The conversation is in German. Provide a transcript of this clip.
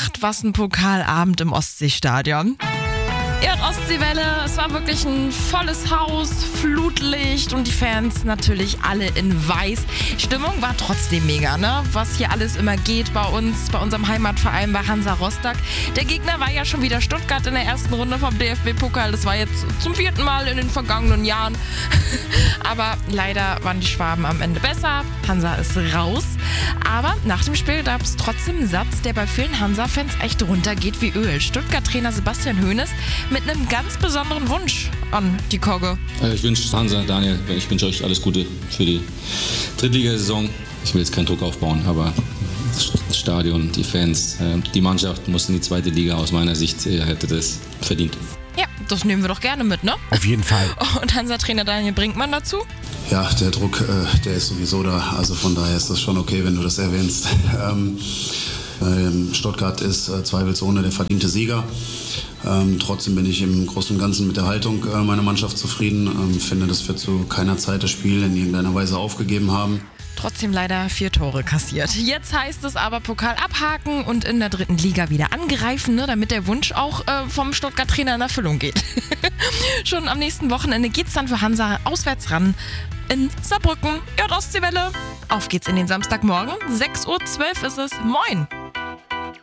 Ach, was ein Pokalabend im Ostseestadion. Ostseewelle, es war wirklich ein volles Haus, Flutlicht und die Fans natürlich alle in weiß. Stimmung war trotzdem mega, ne? Was hier alles immer geht bei uns, bei unserem Heimatverein, bei Hansa Rostock. Der Gegner war ja schon wieder Stuttgart in der ersten Runde vom DFB-Pokal. Das war jetzt zum 4. Mal in den vergangenen Jahren. Aber leider waren die Schwaben am Ende besser. Hansa ist raus. Aber nach dem Spiel gab es trotzdem einen Satz, der bei vielen Hansa-Fans echt runtergeht wie Öl. Stuttgart-Trainer Sebastian Hoeneß mit einem ganz besonderen Wunsch an die Kogge. Ich wünsche Hansa, Daniel, ich wünsche euch alles Gute für die Drittligasaison. Ich will jetzt keinen Druck aufbauen, aber das Stadion, die Fans, die Mannschaft muss in die zweite Liga. Aus meiner Sicht hätte das verdient. Ja, das nehmen wir doch gerne mit, ne? Auf jeden Fall. Und Hansa-Trainer Daniel Brinkmann dazu? Ja, der Druck, der ist sowieso da. Also von daher ist das schon okay, wenn du das erwähnst. Stuttgart ist zweifelsohne der verdiente Sieger. Trotzdem bin ich im Großen und Ganzen mit der Haltung meiner Mannschaft zufrieden. Finde, dass wir zu keiner Zeit das Spiel in irgendeiner Weise aufgegeben haben. Trotzdem leider 4 Tore kassiert. Jetzt heißt es aber Pokal abhaken und in der 3. Liga wieder angreifen, ne, damit der Wunsch auch vom Stuttgart-Trainer in Erfüllung geht. Schon am nächsten Wochenende geht's dann für Hansa auswärts ran in Saarbrücken. Ostseewelle. Auf geht's in den Samstagmorgen. 6:12 Uhr ist es. Moin!